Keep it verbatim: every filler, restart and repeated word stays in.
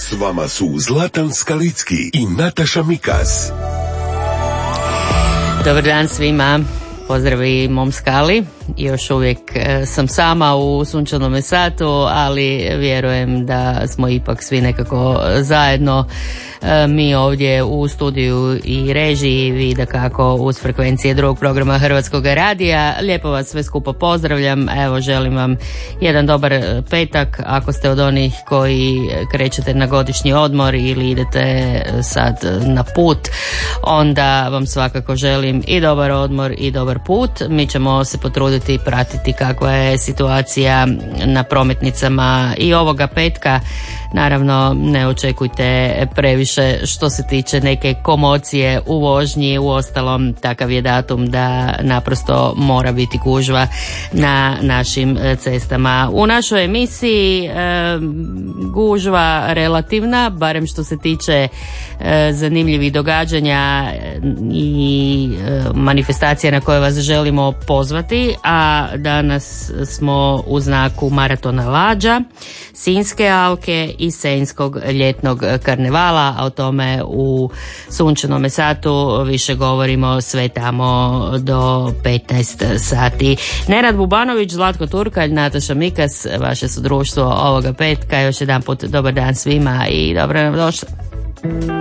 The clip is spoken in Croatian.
S vama su Zlatan Skalicki i Nataša Mikas. Dobar dan svima. Pozdravi mom Skali. Još uvijek sam sama u sunčanome satu, ali vjerujem da smo ipak svi nekako zajedno. Mi ovdje u studiju i režiji, vi dakako uz frekvencije drugog programa Hrvatskog radija. Lijepo vas sve skupa pozdravljam. Evo, želim vam jedan dobar petak. Ako ste od onih koji krećete na godišnji odmor ili idete sad na put, onda vam svakako želim i dobar odmor i dobar put. Mi ćemo se potruditi i pratiti kakva je situacija na prometnicama i ovoga petka. Naravno, ne očekujte previše što se tiče neke komocije u vožnji. Uostalom, takav je datum da naprosto mora biti gužva na našim cestama. U našoj emisiji e, gužva relativna, barem što se tiče e, zanimljivih događanja i e, manifestacija na koje vas želimo pozvati, a danas smo u znaku maratona lađa, Sinjske alke i Senjskog ljetnog karnevala, a o tome u sunčanome satu više govorimo sve tamo do petnaest sati. Nenad Bubanović, Zlatko Turkalj, Nataša Mikas, vaše su društvo ovoga petka. Još jedan put dobar dan svima i dobro nam došli.